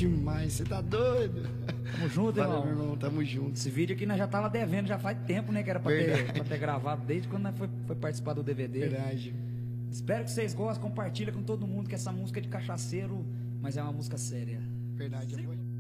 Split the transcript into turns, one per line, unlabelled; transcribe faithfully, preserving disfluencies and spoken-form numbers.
demais, você tá doido?
Tamo junto,
Valeu,
irmão.
meu irmão, tamo junto.
Esse vídeo aqui nós já tava devendo, já faz tempo, né? Que era pra, ter, pra ter gravado desde quando nós foi, foi participar do D V D.
Verdade.
Espero que vocês gostem, compartilha com todo mundo que essa música é de cachaceiro, mas é uma música séria.
Verdade, amor.